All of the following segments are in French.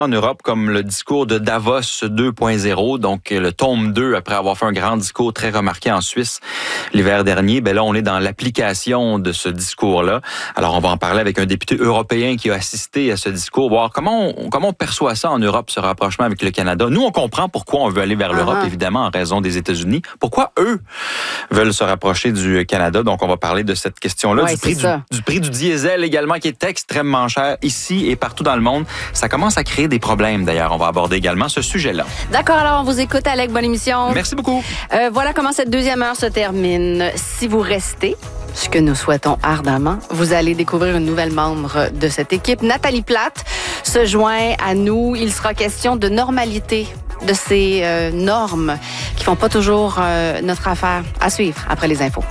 en Europe, comme le discours de Davos 2.0, donc le tome 2, après avoir fait un grand discours très remarqué en Suisse l'hiver dernier. Ben là, on est dans l'application de ce discours-là. Alors, on va en parler avec un député européen qui a assisté à ce discours, voir comment on perçoit ça en Europe, ce rapprochement avec le Canada. Nous, on comprend pourquoi on veut aller vers l'Europe, évidemment, en raison des États-Unis. Pourquoi eux veulent se rapprocher du Canada? Donc, on va parler de cette question-là, du prix du diesel également, qui est extrêmement cher ici et partout dans le monde. Ça commence à créer des problèmes, d'ailleurs. On va aborder également ce sujet-là. D'accord, alors on vous écoute, Alec. Bonne émission. Merci beaucoup. Voilà comment cette deuxième heure se termine. Si vous restez, ce que nous souhaitons ardemment, vous allez découvrir une nouvelle membre de cette équipe. Nathalie Plate se joint à nous. Il sera question de normalité, de ces normes qui font pas toujours notre affaire. À suivre après les infos.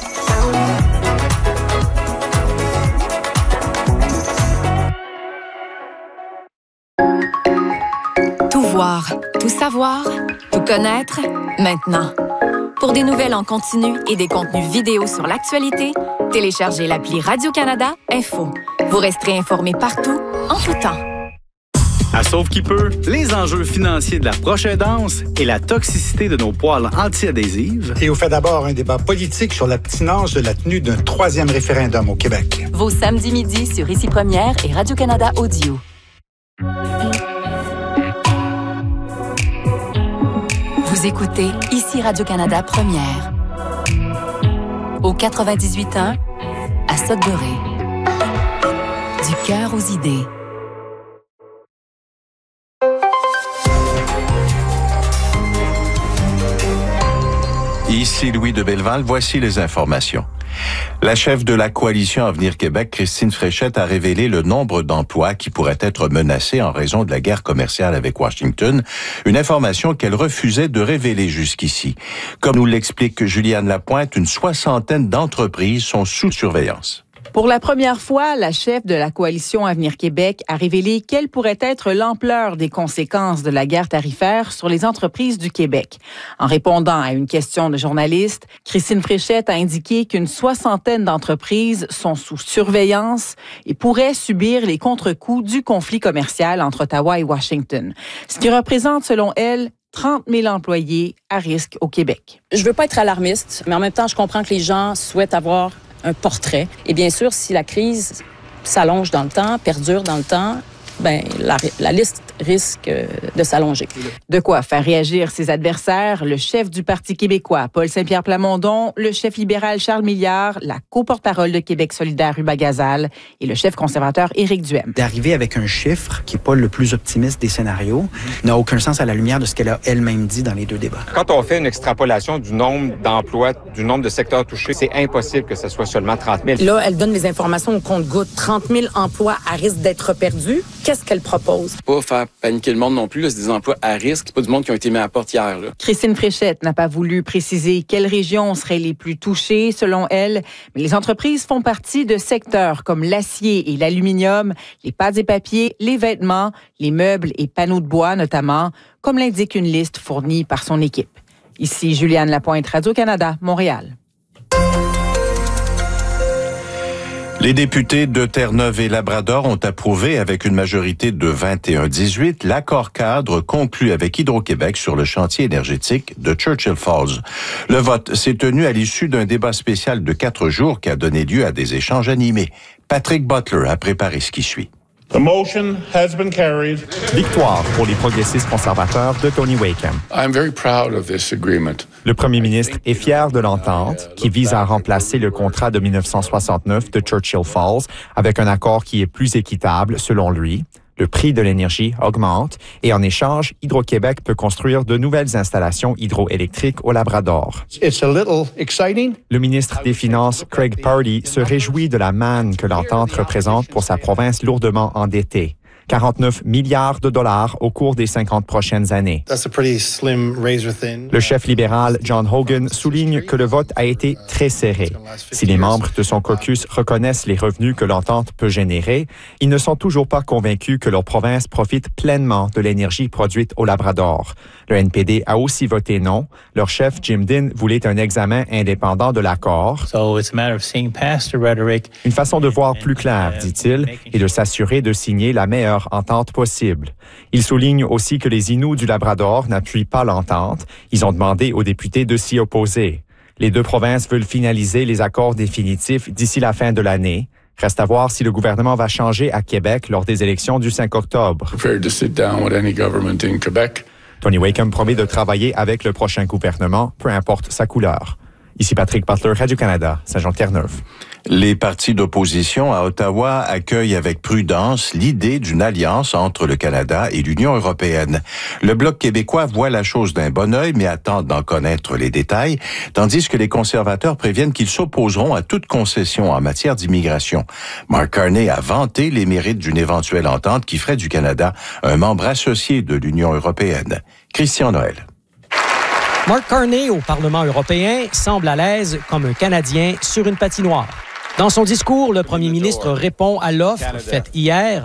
Tout voir, tout savoir, tout connaître, maintenant. Pour des nouvelles en continu et des contenus vidéo sur l'actualité, téléchargez l'appli Radio-Canada Info. Vous resterez informé partout, en tout temps. À Sauve qui peut, les enjeux financiers de la proche aidance et la toxicité de nos poêles anti-adhésives. Et on fait d'abord un débat politique sur la pertinence de la tenue d'un 3e référendum au Québec. Vos samedis midi sur Ici Première et Radio-Canada Audio. Vous écoutez Ici Radio-Canada Première. Au 98.1, à Sudbury. Du cœur aux idées. Ici Louis de Belleval, voici les informations. La chef de la coalition Avenir Québec, Christine Fréchette, a révélé le nombre d'emplois qui pourraient être menacés en raison de la guerre commerciale avec Washington, une information qu'elle refusait de révéler jusqu'ici. Comme nous l'explique Juliane Lapointe, une 60aine d'entreprises sont sous surveillance. Pour la première fois, la chef de la coalition Avenir Québec a révélé quelle pourrait être l'ampleur des conséquences de la guerre tarifaire sur les entreprises du Québec. En répondant à une question de journaliste, Christine Fréchette a indiqué qu'une 60aine d'entreprises sont sous surveillance et pourraient subir les contre-coups du conflit commercial entre Ottawa et Washington, ce qui représente, selon elle, 30 000 employés à risque au Québec. Je veux pas être alarmiste, mais en même temps, je comprends que les gens souhaitent avoir un portrait. Et bien sûr, si la crise s'allonge dans le temps, perdure dans le temps, ben la liste risque de s'allonger. De quoi faire réagir ses adversaires, le chef du Parti québécois, Paul Saint-Pierre Plamondon, le chef libéral Charles Milliard, la co-porte-parole de Québec solidaire Hubert Gazal et le chef conservateur Éric Duhem. D'arriver avec un chiffre qui n'est pas le plus optimiste des scénarios n'a aucun sens à la lumière de ce qu'elle a elle-même dit dans les deux débats. Quand on fait une extrapolation du nombre d'emplois, du nombre de secteurs touchés, c'est impossible que ce soit seulement 30 000. Là, elle donne les informations au compte-gouttes. 30 000 emplois à risque d'être perdus. Qu'est-ce qu'elle propose? Pas faire paniquer le monde non plus, là, c'est des emplois à risque, c'est pas du monde qui ont été mis à la porte hier. Là. Christine Fréchette n'a pas voulu préciser quelles régions seraient les plus touchées, selon elle, mais les entreprises font partie de secteurs comme l'acier et l'aluminium, les pâtes et papiers, les vêtements, les meubles et panneaux de bois notamment, comme l'indique une liste fournie par son équipe. Ici Juliane Lapointe, Radio-Canada, Montréal. Les députés de Terre-Neuve et Labrador ont approuvé avec une majorité de 21-18 l'accord cadre conclu avec Hydro-Québec sur le chantier énergétique de Churchill Falls. Le vote s'est tenu à l'issue d'un débat spécial de 4 jours qui a donné lieu à des échanges animés. Patrick Butler a préparé ce qui suit. The motion has been carried. Victoire pour les progressistes conservateurs de Tony Wakeham. I'm very proud of this agreement. Le premier ministre est fier de l'entente qui vise à remplacer le contrat de 1969 de Churchill Falls avec un accord qui est plus équitable selon lui. Le prix de l'énergie augmente et en échange, Hydro-Québec peut construire de nouvelles installations hydroélectriques au Labrador. It's a little exciting. Le ministre des Finances, Craig Pardee, se réjouit de la manne que l'entente représente pour sa province lourdement endettée. 49 milliards de dollars au cours des 50 prochaines années. That's a pretty slim, razor thin. Le chef libéral John Hogan souligne que le vote a été très serré. Si les membres de son caucus reconnaissent les revenus que l'entente peut générer, ils ne sont toujours pas convaincus que leur province profite pleinement de l'énergie produite au Labrador. Le NPD a aussi voté non. Leur chef Jim Dinn voulait un examen indépendant de l'accord. Une façon de voir plus clair, dit-il, et de s'assurer de signer la meilleure meilleure entente possible. Il souligne aussi que les Inuits du Labrador n'appuient pas l'entente. Ils ont demandé aux députés de s'y opposer. Les deux provinces veulent finaliser les accords définitifs d'ici la fin de l'année. Reste à voir si le gouvernement va changer à Québec lors des élections du 5 octobre. Tony Wakeham promet de travailler avec le prochain gouvernement, peu importe sa couleur. Ici Patrick Butler, Radio-Canada, Saint-Jean-Terre-Neuve. Les partis d'opposition à Ottawa accueillent avec prudence l'idée d'une alliance entre le Canada et l'Union européenne. Le Bloc québécois voit la chose d'un bon œil, mais attend d'en connaître les détails, tandis que les conservateurs préviennent qu'ils s'opposeront à toute concession en matière d'immigration. Mark Carney a vanté les mérites d'une éventuelle entente qui ferait du Canada un membre associé de l'Union européenne. Christian Noël. Mark Carney, au Parlement européen, semble à l'aise comme un Canadien sur une patinoire. Dans son discours, le premier ministre répond à l'offre faite hier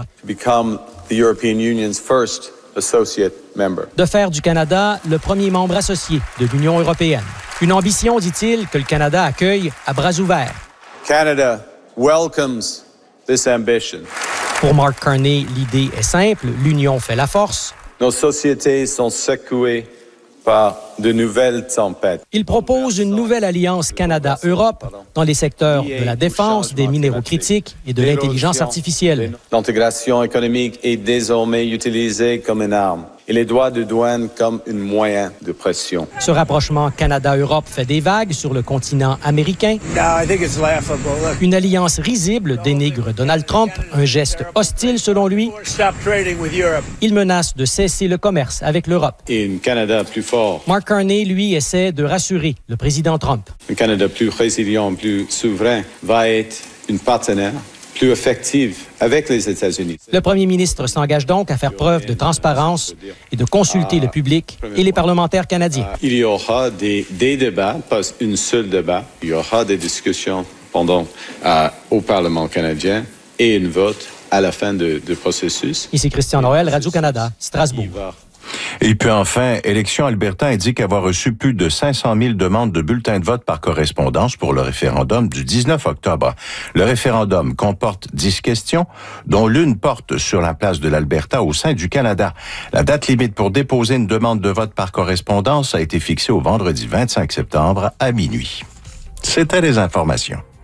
de faire du Canada le premier membre associé de l'Union européenne. Une ambition, dit-il, que le Canada accueille à bras ouverts. Canada welcomes this ambition. Pour Mark Carney, l'idée est simple, l'union fait la force. Nos sociétés sont secouées par de nouvelles tempêtes. Il propose une nouvelle alliance Canada-Europe dans les secteurs de la défense, des minéraux critiques et de l'intelligence artificielle. L'intégration économique est désormais utilisée comme une arme et les droits de douane comme un moyen de pression. Ce rapprochement Canada-Europe fait des vagues sur le continent américain. Une alliance risible dénigre Donald Trump, un geste hostile selon lui. Il menace de cesser le commerce avec l'Europe. Et un Canada plus fort. Mark Carney, lui, essaie de rassurer le président Trump. Un Canada plus résilient, plus souverain, va être un partenaire plus effectif avec les États-Unis. Le premier ministre s'engage donc à faire preuve de transparence et de consulter le public et les parlementaires canadiens. Il y aura des débats, pas un seul débat. Il y aura des discussions au Parlement canadien et un vote à la fin du processus. Ici Christian Noël, Radio-Canada, Strasbourg. Et puis enfin, Élections Alberta indique avoir reçu plus de 500 000 demandes de bulletins de vote par correspondance pour le référendum du 19 octobre. Le référendum comporte 10 questions, dont l'une porte sur la place de l'Alberta au sein du Canada. La date limite pour déposer une demande de vote par correspondance a été fixée au vendredi 25 septembre à minuit. C'était les informations.